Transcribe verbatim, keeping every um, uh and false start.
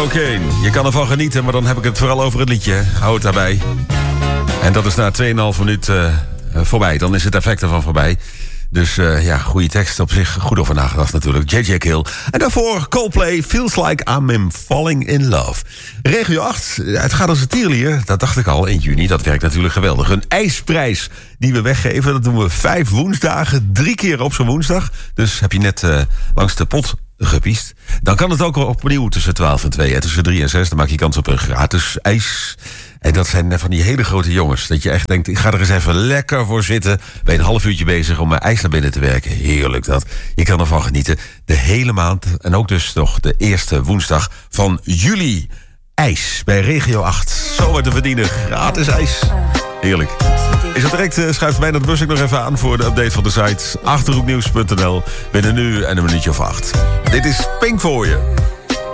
Cocaine. Je kan ervan genieten, maar dan heb ik het vooral over het liedje. Hou het daarbij. En dat is na twee komma vijf minuten uh, voorbij. Dan is het effect ervan voorbij. Dus uh, ja, goede tekst op zich. Goed over nagedacht natuurlijk. J J Kill. En daarvoor Coldplay, Feels Like I'm Falling in Love. Regio acht, het gaat als een tierlier. Dat dacht ik al, één juni. Dat werkt natuurlijk geweldig. Een ijsprijs die we weggeven. Dat doen we vijf woensdagen. Drie keer op zo'n woensdag. Dus heb je net uh, langs de pot gepiest. Dan kan het ook opnieuw tussen twaalf en twee. Hè. Tussen drie en zes. Dan maak je kans op een gratis ijs. En dat zijn van die hele grote jongens. Dat je echt denkt, ik ga er eens even lekker voor zitten. Ben je een half uurtje bezig om mijn ijs naar binnen te werken. Heerlijk dat. Je kan ervan genieten. De hele maand. En ook dus nog de eerste woensdag van juli. Ijs bij Regio acht. Zomaar te verdienen. Gratis ijs. Heerlijk. Is het direct, uh, schuift mij dat bus ik nog even aan voor de update van de site. achterhoeknieuws punt n l. Binnen nu en een minuutje of acht. Dit is Pink voor je.